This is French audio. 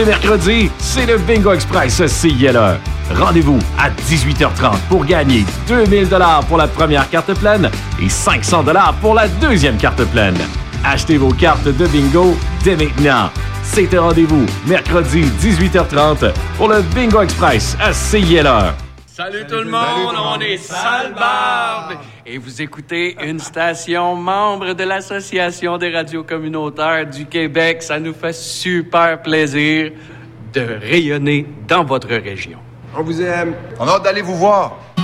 mercredi, c'est le Bingo Express CILE. Rendez-vous à 18h30 pour gagner 2000 $ pour la première carte pleine et 500 $ pour la deuxième carte pleine. Achetez vos cartes de bingo dès maintenant. C'est un rendez-vous mercredi 18h30 pour le Bingo Express à CILE. Salut tout le monde, on est Salbarbe et vous écoutez une station membre de l'Association des radios communautaires du Québec. Ça nous fait super plaisir de rayonner dans votre région. On vous aime. On a hâte d'aller vous voir.